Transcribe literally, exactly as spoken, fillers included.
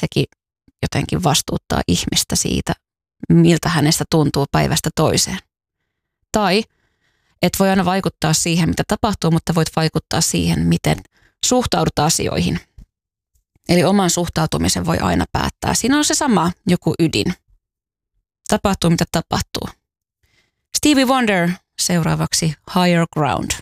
sekin jotenkin vastuuttaa ihmistä siitä, miltä hänestä tuntuu päivästä toiseen. Tai et voi aina vaikuttaa siihen, mitä tapahtuu, mutta voit vaikuttaa siihen, miten suhtaudut asioihin. Eli oman suhtautumisen voi aina päättää. Siinä on se sama joku ydin. Tapahtuu, mitä tapahtuu. Stevie Wonder seuraavaksi Higher Ground.